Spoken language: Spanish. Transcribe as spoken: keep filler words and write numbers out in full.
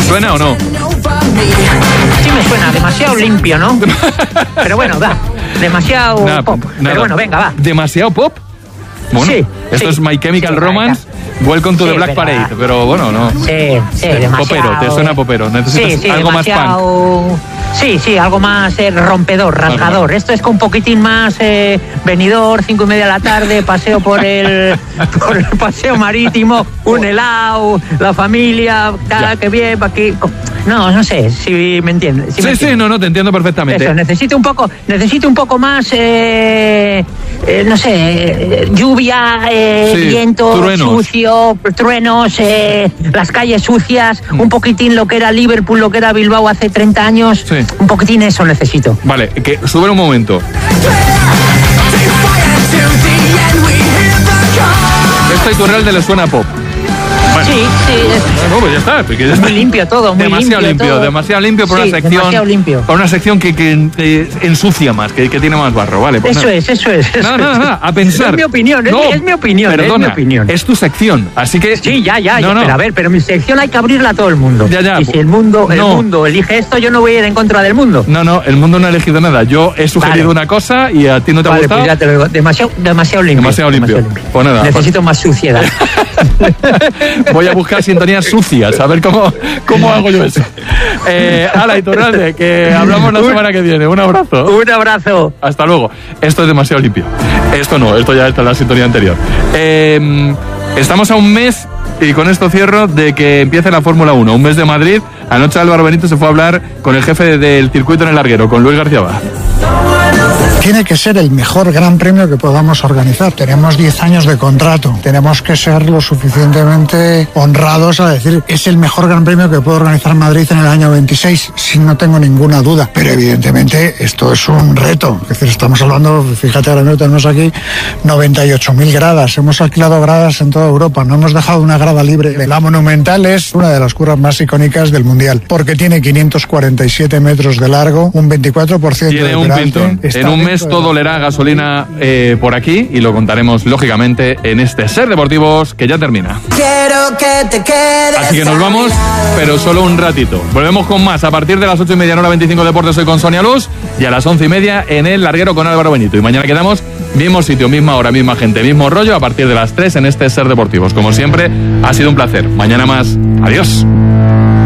suena o no? Sí me suena, demasiado limpio, ¿no? Pero bueno, va, demasiado Nada, pop. nada. Pero bueno, venga, va. ¿Demasiado pop? Bueno, Sí, esto sí. es My Chemical Sí, Romance, Welcome to Sí, the Black venga. Parade, pero bueno, no. Sí, sí, demasiado. Popero, te suena popero. Necesitas sí, sí, algo más demasiado... Sí, sí, algo más eh, rompedor, rasgador. Esto es con un poquitín más eh, venidor, cinco y media de la tarde, paseo por el, por el paseo marítimo, un helado, la familia, cada que bien, pa' aquí. No, no sé si me entiendes. Si Sí, me sí, entiendes. no, no, te entiendo perfectamente. Eso, necesito un poco, necesito un poco más, eh, eh, no sé, eh, lluvia, eh, Sí, viento, truenos. sucio, truenos, eh, las calles sucias, Mm. un poquitín lo que era Liverpool, lo que era Bilbao hace treinta años, Sí. un poquitín eso necesito. Vale, que sube un momento. Esto a Iturralde le suena pop. Bueno, Sí, sí, es no, pues ya está. porque ya muy está. limpio todo, muy demasiado limpio limpio, todo. demasiado limpio por Sí, una sección. demasiado limpio. Por una sección que, que, eh, ensucia más, que, que tiene más barro, vale. Pues Eso nada. es, eso es. eso Nada, nada, es. nada, a pensar. Es mi opinión, es, No, mi, es mi opinión, perdona, es mi opinión. es tu sección, así que... Sí, ya, ya, No, ya, no. pero a ver, pero mi sección hay que abrirla a todo el mundo. Ya, ya, y si el mundo, el no. mundo elige esto, yo no voy a ir en contra del mundo. No, no, el mundo no ha elegido nada. Yo he sugerido Vale. una cosa y a ti no te ha Vale, gustado. pues ya te lo digo. Demasiado, demasiado limpio. Demasiado limpio. Pues nada, Necesito más suciedad. Voy a buscar sintonías sucias, a ver cómo, cómo hago yo eso. Eh, Ala, Iturralde, que hablamos la Un- semana que viene. Un abrazo. Un abrazo. Hasta luego. Esto es demasiado limpio. Esto no, esto ya está en la sintonía anterior. Eh, estamos a un mes, y con esto cierro, de que empiece la Fórmula uno. Un mes de Madrid. Anoche Álvaro Benito se fue a hablar con el jefe del circuito en el larguero, con Luis García Bá. Tiene que ser el mejor gran premio que podamos organizar. Tenemos diez años de contrato. Tenemos que ser lo suficientemente honrados a decir es el mejor gran premio que puede organizar Madrid en el año veintiséis, sin no tengo ninguna duda. Pero evidentemente esto es un reto. Es decir, estamos hablando, fíjate, ahora mismo tenemos aquí noventa y ocho mil gradas. Hemos alquilado gradas en toda Europa. No hemos dejado una grada libre. La Monumental es una de las curvas más icónicas del Mundial porque tiene quinientos cuarenta y siete metros de largo, un veinticuatro por ciento Tiene de un peralte. pintón. Está En un mes dentro de todo la- leerá gasolina eh, por aquí y lo contaremos lógicamente en este Ser Deportivos que ya termina. Quiero que te quedes. Así que nos vamos, pero solo un ratito. Volvemos con más a partir de las ocho y media en hora veinticinco Deportes hoy con Sonia Luz y a las once y media en el larguero con Álvaro Benito. Y mañana quedamos mismo sitio, misma hora, misma gente, mismo rollo a partir de las tres en este Ser Deportivos. Como siempre, ha sido un placer. Mañana más. Adiós.